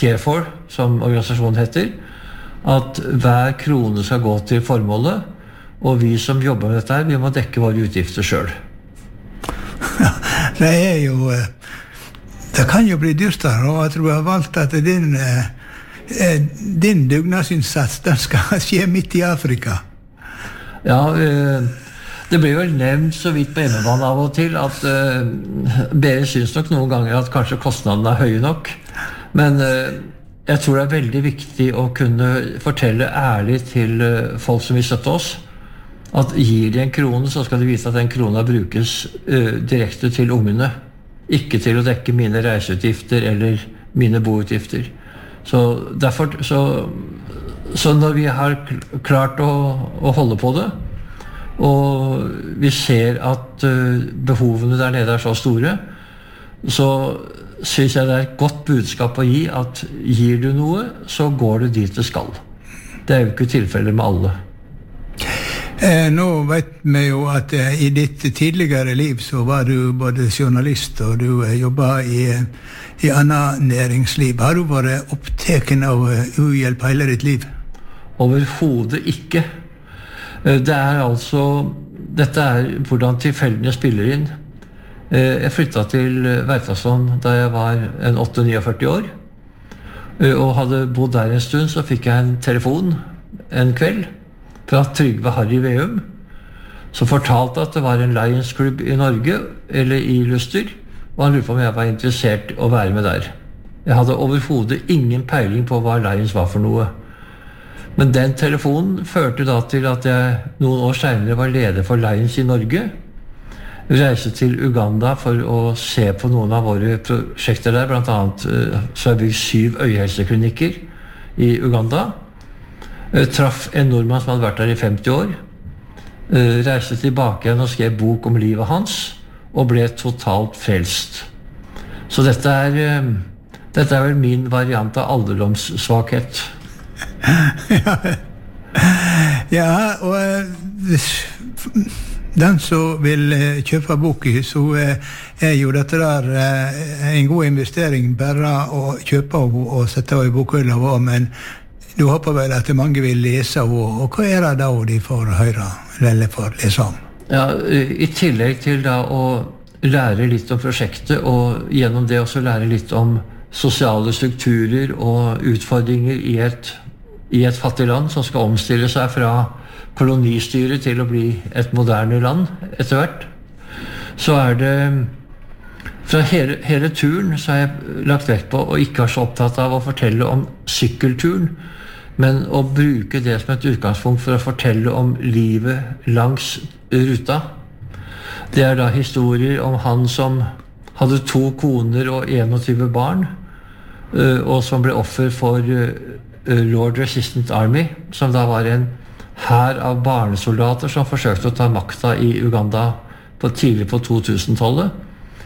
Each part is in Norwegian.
Care for, som organisasjonen heter, at hver krone skal gå til formålet, og vi som jobber med dette her, vi må dekke våre utgifter selv. Ja, det kan jo bli dyrtere, og at du har valgt at din dugnadsinnsats, den skal skje midt i Afrika. Ja, det blir vel nevnt så vidt på hjemmebane av og til at Berit synes nok noen ganger at kanskje kostnadene er høye nok, men jeg tror det er veldig viktig å kunne fortelle ærlig til folk som vil støtte oss, at gir de en krone, så skal de vite at den krona brukes direkte til ungene, ikke til å dekke mine reiseutgifter eller mine boutgifter. Så derfor, så når vi har klart å holde på det, og vi ser at behovene der nede er så store, så synes jeg det er et godt budskap å gi at gir du noe, så går du dit det skal. Det er jo ikke tilfellet med alle. Nå vet vi jo at i ditt tidligere liv så var du både journalist og du jobbet i annet næringsliv. Har du vært opptatt av uhjelp hele ditt liv? Overhodet ikke. Det er altså, dette er hvordan tilfeldigene spiller inn. Jeg flyttet til Veitastrand da jeg var 8-49 år, og hadde bodd der en stund, så fikk jeg en telefon en kveld fra Trygve Harry Veum, som fortalte at det var en Lions Club i Norge, eller i Luster, og han lurte på om jeg var interessert i å være med der. Jeg hadde overhodet ingen peiling på hva Lions var for noe. Men den telefonen førte da til at jeg noen år senere var leder for Lions i Norge, reiste til Uganda for å se på noen av våre prosjekter der, blant annet så har vi bygd 7 øyehelseklinikker i Uganda. Traff en nordmann som hadde vært der i 50 år, reiste tilbake igjen og skrev bok om livet hans, og ble totalt frelst. Så dette er vel min variant av alderdomssvakhet. Ja, og den som vil kjøpe boken, så er jo dette der en god investering bare å kjøpe og sette i bokhylla, men du håper vel at mange vil lese, og hva er det da de får høre, eller får lese om? Ja, i tillegg til da å lære litt om prosjektet, og gjennom det også lære litt om sosiale strukturer og utfordringer i et fattig land som skal omstille seg fra kolonistyre til å bli et moderne land etter hvert, så er det fra hele turen så har jeg lagt vekt på og ikke er så opptatt av å fortelle om sykkelturen, men å bruke det som et utgangspunkt for å fortelle om livet langs ruta. Det er da historier om han som hadde 2 koner og 21 barn, og som ble offer for Lord Resistance Army, som da var en hær av barnesoldater som forsøkte å ta makta i Uganda tidlig på 2000-tallet.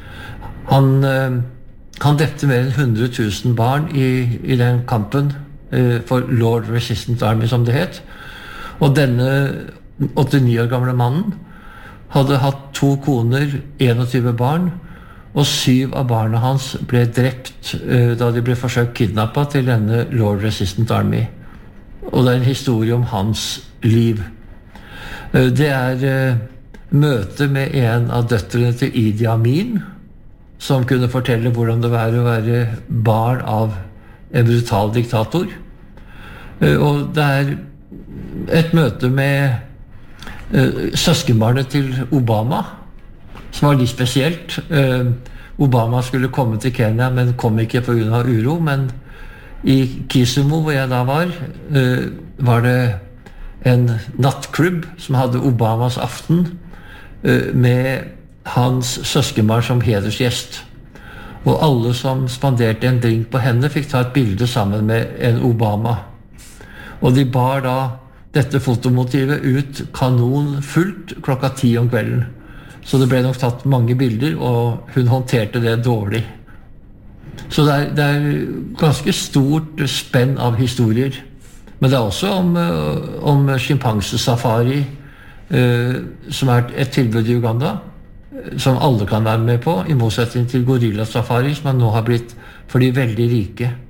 Han drepte mer enn 100 000 barn i den kampen for Lord Resistance Army, som det het. Og denne 89 år gamle mannen hadde hatt 2 koner, 21 barn, og 7 av barna hans ble drept da de ble forsøkt kidnappet til denne Lord Resistance Army. Og det er en historie om hans liv. Det er møte med en av døtrene til Idi Amin, som kunne fortelle hvordan det var å være barn av en brutal diktator. Og det er et møte med søskenbarnet til Obama, som var litt spesielt. Obama skulle komme til Kenya, men kom ikke på grunn av uro. Men i Kisumu, hvor jeg da var det en nattklubb som hadde Obamas aften med hans søskenbarn som hedersgjest. Og alle som spanderte en drink på henne fikk ta et bilde sammen med en Obama. Og de bar da dette fotomotivet ut kanon fullt 10:00 om kvelden. Så det ble nok tatt mange bilder, og hun håndterte det dårlig. Så det er ganske stort spenn av historier. Men det er også om sjimpansesafari, som er et tilbud i Uganda, som alle kan være med på, i motsetning til gorillasafari, som nå har blitt for de veldig rike.